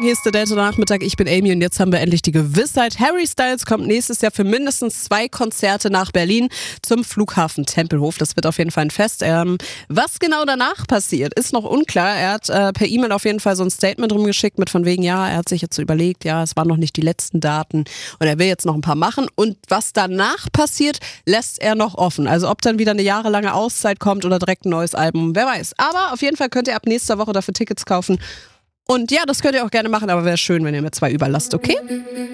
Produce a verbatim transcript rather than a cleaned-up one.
Hier ist der Delta-Nachmittag, ich bin Amy und jetzt haben wir endlich die Gewissheit. Harry Styles kommt nächstes Jahr für mindestens zwei Konzerte nach Berlin zum Flughafen Tempelhof. Das wird auf jeden Fall ein Fest. Ähm, was genau danach passiert, ist noch unklar. Er hat äh, per E-Mail auf jeden Fall so ein Statement rumgeschickt mit von wegen, ja, er hat sich jetzt so überlegt, ja, es waren noch nicht die letzten Daten und er will jetzt noch ein paar machen. Und was danach passiert, lässt er noch offen. Also ob dann wieder eine jahrelange Auszeit kommt oder direkt ein neues Album, wer weiß. Aber auf jeden Fall könnt ihr ab nächster Woche dafür Tickets kaufen. Und ja, das könnt ihr auch gerne machen, aber wäre schön, wenn ihr mir zwei überlasst, okay?